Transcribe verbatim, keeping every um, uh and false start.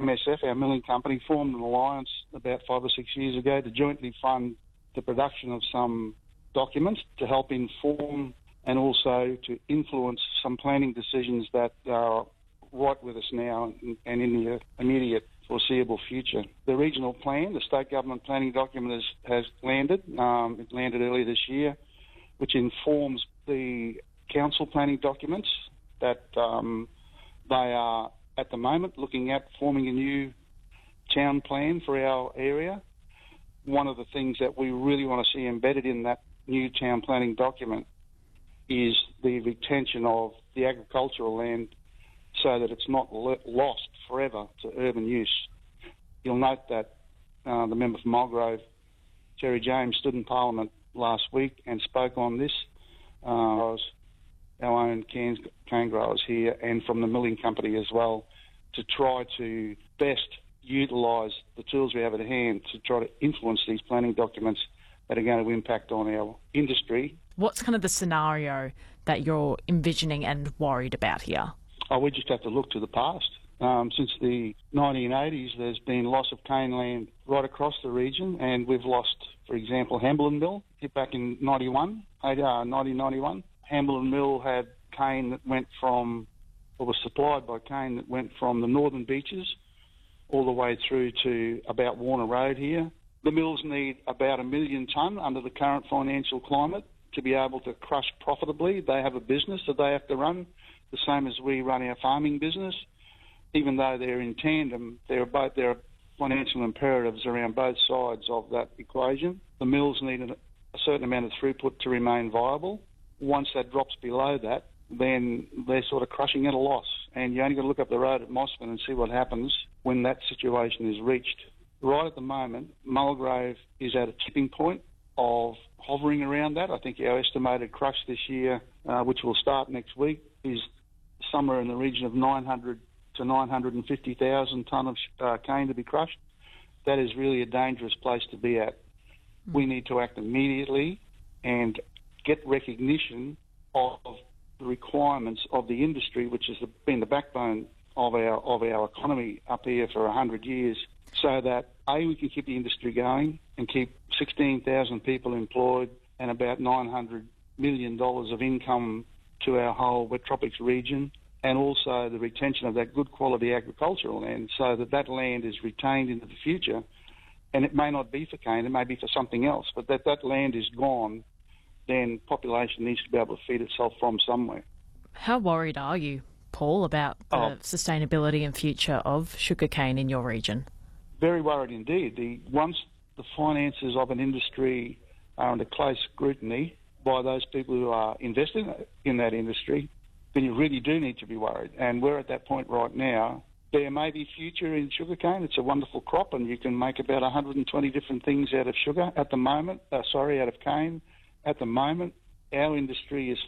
M S F, our milling company, formed an alliance about five or six years ago to jointly fund the production of some documents to help inform and also to influence some planning decisions that are right with us now and in the immediate foreseeable future. The regional plan, the state government planning document, has, has landed. Um, it landed earlier this year, which informs the council planning documents that um, they are at the moment looking at forming a new town plan for our area. One of the things that we really want to see embedded in that new town planning document is the retention of the agricultural land so that it's not le- lost forever to urban use. You'll note that uh, the member for Mulgrove, Terry James, stood in Parliament last week and spoke on this. Uh, our own cane, cane growers here and from the milling company as well, to try to best utilise the tools we have at hand to try to influence these planning documents that are going to impact on our industry. What's kind of the scenario that you're envisioning and worried about here? Oh, we just have to look to the past. Um, since the nineteen eighties, there's been loss of cane land right across the region, and we've lost, for example, Hamblin Mill, hit back in ninety-one, uh, nineteen ninety-one. Hamblin Mill had cane that went from, or was supplied by cane that went from the northern beaches all the way through to about Warner Road here. The mills need about a million tonne under the current financial climate to be able to crush profitably. They have a business that they have to run, the same as we run our farming business. Even though they're in tandem, there are both there are financial imperatives around both sides of that equation. The mills need a certain amount of throughput to remain viable. Once that drops below that, then they're sort of crushing at a loss. And you only got to look up the road at Mossman and see what happens when that situation is reached. Right at the moment, Mulgrave is at a tipping point of hovering around that. I think our estimated crush this year, uh, which will start next week, is somewhere in the region of nine hundred to nine hundred fifty thousand tonne of uh, cane to be crushed. That is really a dangerous place to be at. Mm. We need to act immediately and get recognition of the requirements of the industry, which has been the backbone of our of our economy up here for one hundred years, so that, A, we can keep the industry going and keep sixteen thousand people employed and about nine hundred million dollars of income to our whole Wet Tropics region, and also the retention of that good quality agricultural land so that that land is retained into the future. And it may not be for cane, it may be for something else, but that that land is gone, then population needs to be able to feed itself from somewhere. How worried are you, Paul, about the oh. sustainability and future of sugarcane in your region? Very worried indeed. The, once the finances of an industry are under close scrutiny by those people who are investing in that industry, then you really do need to be worried. And we're at that point right now. There may be future in sugarcane. It's a wonderful crop, and you can make about one hundred twenty different things out of sugar at the moment. Uh, sorry, out of cane. At the moment, our industry is